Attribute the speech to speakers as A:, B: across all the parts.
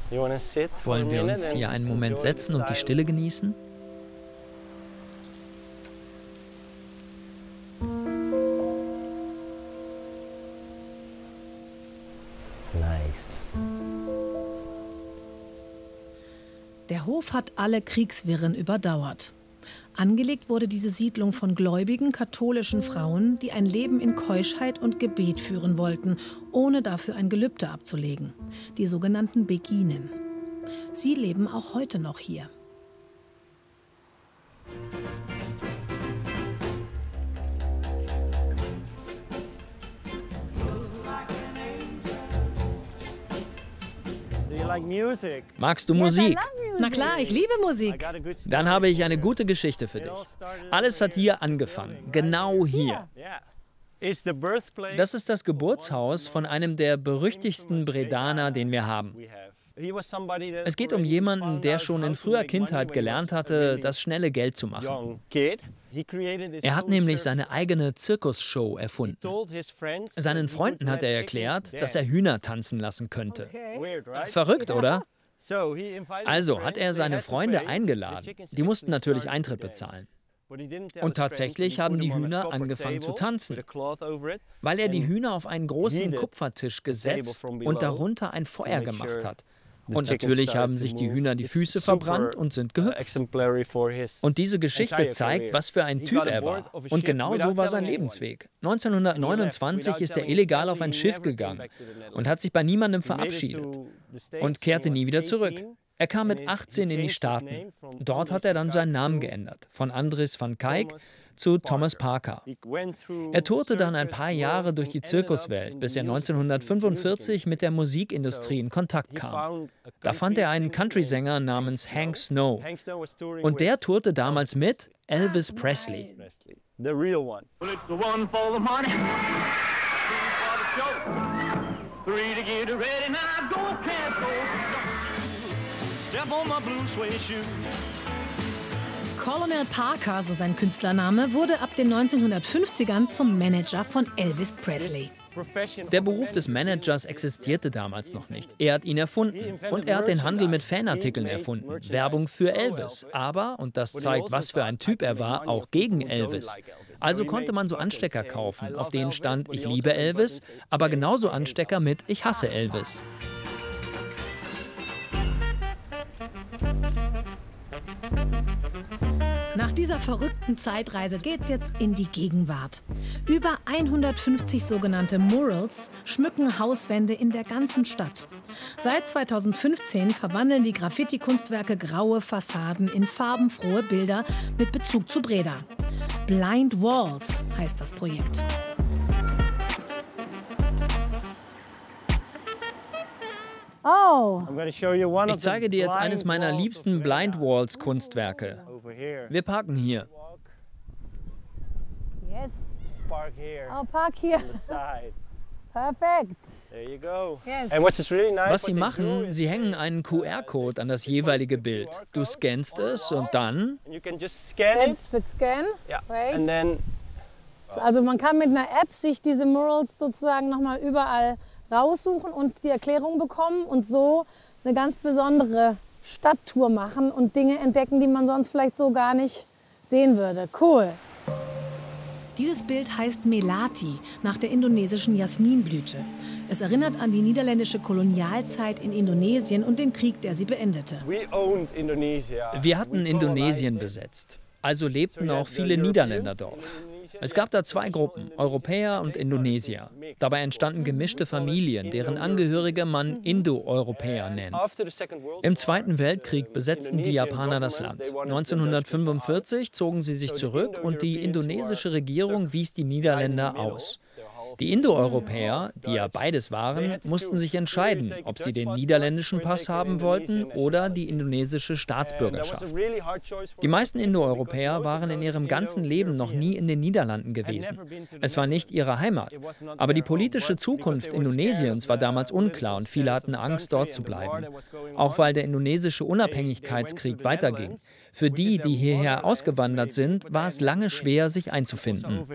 A: Wollen wir uns hier einen Moment setzen und die Stille genießen?
B: Der Hof hat alle Kriegswirren überdauert. Angelegt wurde diese Siedlung von gläubigen katholischen Frauen, die ein Leben in Keuschheit und Gebet führen wollten, ohne dafür ein Gelübde abzulegen. Die sogenannten Beginen. Sie leben auch heute noch hier.
A: Magst du Musik?
B: Na klar, ich liebe Musik.
A: Dann habe ich eine gute Geschichte für dich. Alles hat hier angefangen, genau hier. Das ist das Geburtshaus von einem der berüchtigsten Bredaner, den wir haben. Es geht um jemanden, der schon in früher Kindheit gelernt hatte, das schnelle Geld zu machen. Er hat nämlich seine eigene Zirkusshow erfunden. Seinen Freunden hat er erklärt, dass er Hühner tanzen lassen könnte. Verrückt, oder? Also hat er seine Freunde eingeladen. Die mussten natürlich Eintritt bezahlen. Und tatsächlich haben die Hühner angefangen zu tanzen, weil er die Hühner auf einen großen Kupfertisch gesetzt und darunter ein Feuer gemacht hat. Und natürlich haben sich die Hühner die Füße verbrannt und sind gehüpft. Und diese Geschichte zeigt, was für ein Typ er war. Und genau so war sein Lebensweg. 1929 ist er illegal auf ein Schiff gegangen und hat sich bei niemandem verabschiedet und kehrte nie wieder zurück. Er kam mit 18 in die Staaten. Dort hat er dann seinen Namen geändert, von Andries van Keyck zu Thomas Parker. Er tourte dann ein paar Jahre durch die Zirkuswelt, bis er 1945 mit der Musikindustrie in Kontakt kam. Da fand er einen Country-Sänger namens Hank Snow. Und der tourte damals mit Elvis Presley.
B: Colonel Parker, so sein Künstlername, wurde ab den 1950ern zum Manager von Elvis Presley.
A: Der Beruf des Managers existierte damals noch nicht. Er hat ihn erfunden. Und er hat den Handel mit Fanartikeln erfunden. Werbung für Elvis. Aber, und das zeigt, was für ein Typ er war, auch gegen Elvis. Also konnte man so Anstecker kaufen, auf denen stand, ich liebe Elvis, aber genauso Anstecker mit, ich hasse Elvis.
B: Nach dieser verrückten Zeitreise geht's jetzt in die Gegenwart. Über 150 sogenannte Murals schmücken Hauswände in der ganzen Stadt. Seit 2015 verwandeln die Graffiti-Kunstwerke graue Fassaden in farbenfrohe Bilder mit Bezug zu Breda. Blind Walls heißt das Projekt.
A: Ich zeige dir jetzt eines meiner liebsten Blind Walls Kunstwerke. Wir parken hier.
C: Yes. Oh, park here. Perfekt.
A: Was sie machen, sie hängen einen QR-Code an das jeweilige Bild. Du scannst es und dann...
C: Scan. Also man kann mit einer App sich diese Murals sozusagen nochmal überall raussuchen und die Erklärung bekommen und so eine ganz besondere Stadttour machen und Dinge entdecken, die man sonst vielleicht so gar nicht sehen würde. Cool.
B: Dieses Bild heißt Melati, nach der indonesischen Jasminblüte. Es erinnert an die niederländische Kolonialzeit in Indonesien und den Krieg, der sie beendete.
A: Wir hatten Indonesien besetzt. Also lebten auch viele Niederländer dort. Es gab da zwei Gruppen, Europäer und Indonesier. Dabei entstanden gemischte Familien, deren Angehörige man Indo-Europäer nennt. Im Zweiten Weltkrieg besetzten die Japaner das Land. 1945 zogen sie sich zurück und die indonesische Regierung wies die Niederländer aus. Die Indo-Europäer, die ja beides waren, mussten sich entscheiden, ob sie den niederländischen Pass haben wollten oder die indonesische Staatsbürgerschaft. Die meisten Indo-Europäer waren in ihrem ganzen Leben noch nie in den Niederlanden gewesen. Es war nicht ihre Heimat. Aber die politische Zukunft Indonesiens war damals unklar und viele hatten Angst, dort zu bleiben. Auch weil der indonesische Unabhängigkeitskrieg weiterging. Für die, die hierher ausgewandert sind, war es lange schwer, sich einzufinden.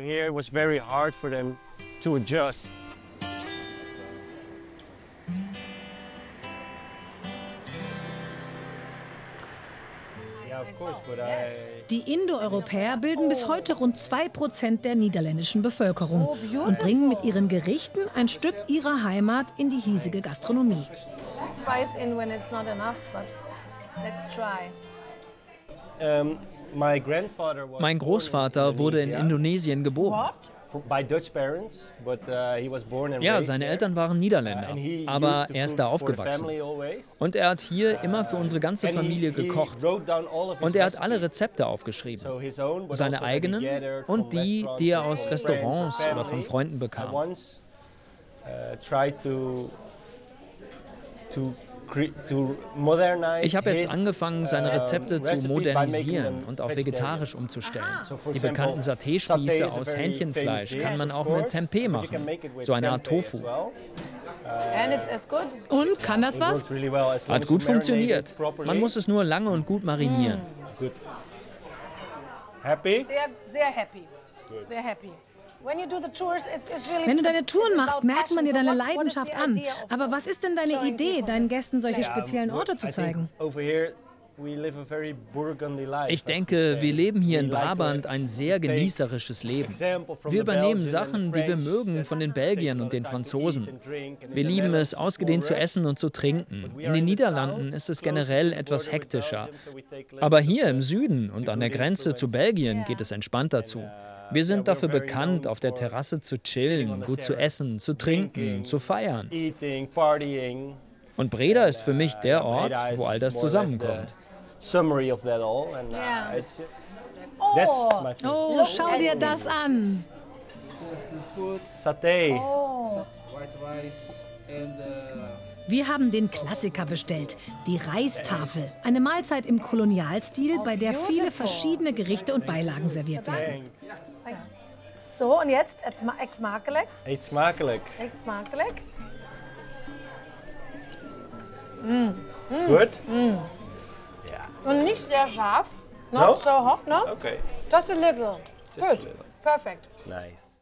B: Die Indoeuropäer bilden bis heute rund 2% der niederländischen Bevölkerung und bringen mit ihren Gerichten ein Stück ihrer Heimat in die hiesige Gastronomie.
A: Mein Großvater wurde in Indonesien geboren. Ja, seine Eltern waren Niederländer, aber er ist da aufgewachsen. Und er hat hier immer für unsere ganze Familie gekocht. Und er hat alle Rezepte aufgeschrieben. Seine eigenen und die er aus Restaurants oder von Freunden bekam. Ich habe jetzt angefangen, seine Rezepte zu modernisieren und auf vegetarisch umzustellen. Die bekannten Saté-Spieße aus Hähnchenfleisch kann man auch mit Tempeh machen, so eine Art Tofu.
B: Und kann das was?
A: Hat gut funktioniert. Man muss es nur lange und gut marinieren.
C: Sehr happy. Sehr happy.
B: Wenn du deine Touren machst, merkt man dir deine Leidenschaft an. Aber was ist denn deine Idee, deinen Gästen solche speziellen Orte zu zeigen?
A: Ich denke, wir leben hier in Brabant ein sehr genießerisches Leben. Wir übernehmen Sachen, die wir mögen, von den Belgiern und den Franzosen. Wir lieben es, ausgedehnt zu essen und zu trinken. In den Niederlanden ist es generell etwas hektischer. Aber hier im Süden und an der Grenze zu Belgien geht es entspannter zu. Wir sind dafür bekannt, auf der Terrasse zu chillen, gut zu essen, zu trinken, zu feiern. Und Breda ist für mich der Ort, wo all das zusammenkommt.
B: Oh, schau dir das an.
C: Saté.
B: Wir haben den Klassiker bestellt, die Reistafel. Eine Mahlzeit im Kolonialstil, bei der viele verschiedene Gerichte und Beilagen serviert werden.
C: So, und jetzt, eet smakelijk.
D: Eet smakelijk.
C: Eet smakelijk.
D: Gut?
C: Und nicht sehr scharf. Not so hot, no?
D: Okay.
C: Just a little.
D: Just a
C: Good.
D: little.
C: Perfect.
D: Nice.